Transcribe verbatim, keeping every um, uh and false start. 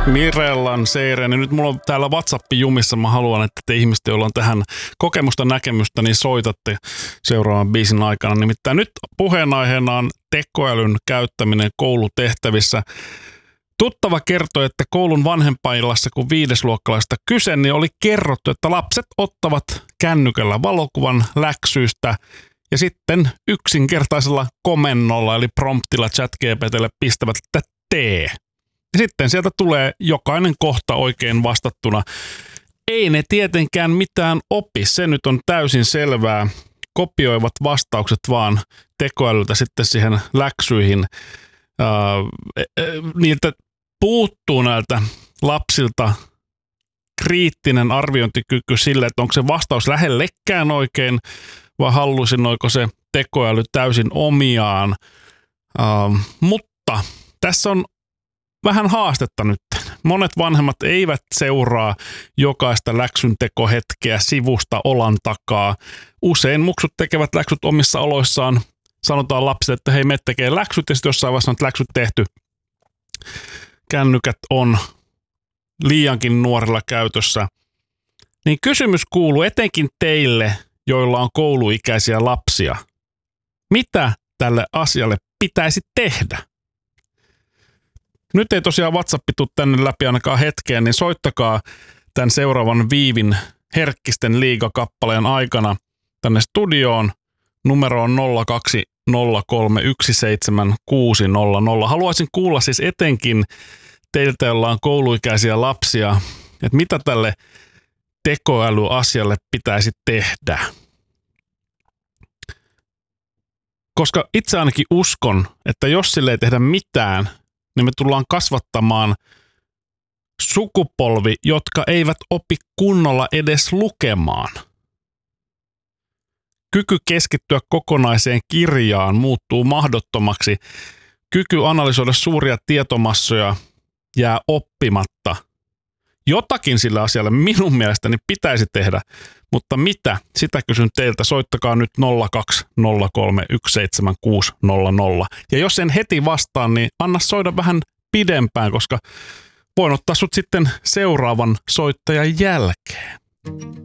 Mirellan Seireen. Nyt mulla on täällä WhatsApp jumissa. Mä haluan, että te ihmiset, joilla on tähän kokemusta näkemystä, niin soitatte seuraavan biisin aikana. Nimittäin nyt puheenaiheena on tekoälyn käyttäminen koulutehtävissä. Tuttava kertoi, että koulun vanhempainillassa, kun viidesluokkalaista kyse, niin oli kerrottu, että lapset ottavat kännykällä valokuvan läksyistä ja sitten yksinkertaisella komennolla eli promptilla ChatGPT:lle pistävät, että tee. Ja sitten sieltä tulee jokainen kohta oikein vastattuna. Ei ne tietenkään mitään opi, se nyt on täysin selvää. Kopioivat vastaukset vaan tekoälyltä sitten siihen läksyihin. Uh, niiltä puuttuu näiltä lapsilta kriittinen arviointikyky sille, että onko se vastaus lähellekään oikein vai hallusinoiko se tekoäly täysin omiaan. Uh, mutta tässä on vähän haastetta nyt. Monet vanhemmat eivät seuraa jokaista läksyntekohetkeä sivusta olan takaa. Usein muksut tekevät läksyt omissa oloissaan. Sanotaan lapsille, että hei, me tekee läksyt ja sitten jossain vaiheessa on läksyt tehty. Kännykät on liiankin nuorilla käytössä. Niin kysymys kuuluu etenkin teille, joilla on kouluikäisiä lapsia. Mitä tälle asialle pitäisi tehdä? Nyt ei tosiaan WhatsApp tule tänne läpi ainakaan hetkeen, niin soittakaa tämän seuraavan Viivin Herkkisten liiga-kappaleen aikana tänne studioon. Numero on nolla kaksi nolla kolme yksi seitsemän kuusi nolla nolla. Haluaisin kuulla siis etenkin teiltä, joilla on kouluikäisiä lapsia, että mitä tälle tekoälyasialle pitäisi tehdä. Koska itse ainakin uskon, että jos sille ei tehdä mitään, niin me tullaan kasvattamaan sukupolvi, jotka eivät opi kunnolla edes lukemaan. Kyky keskittyä kokonaiseen kirjaan muuttuu mahdottomaksi. Kyky analysoida suuria tietomassoja jää oppimatta. Jotakin sillä asialla minun mielestäni pitäisi tehdä, mutta mitä? Sitä kysyn teiltä. Soittakaa nyt nolla kaksi nolla kolme yksi seitsemän kuusi nolla nolla. Ja jos en heti vastaan, niin anna soida vähän pidempään, koska voin ottaa sut sitten seuraavan soittajan jälkeen.